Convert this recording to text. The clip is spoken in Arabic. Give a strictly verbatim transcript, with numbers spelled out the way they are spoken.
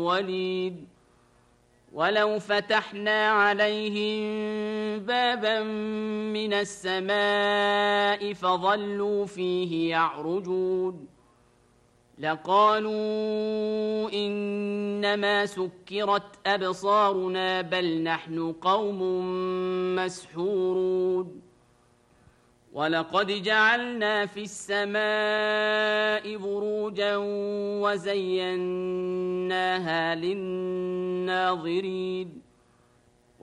الأولين ولو فتحنا عليهم بابا من السماء فظلوا فيه يعرجون لقالوا إنما سكرت أبصارنا بل نحن قوم مسحورون ولقد جعلنا في السماء بروجا وزيناها للناظرين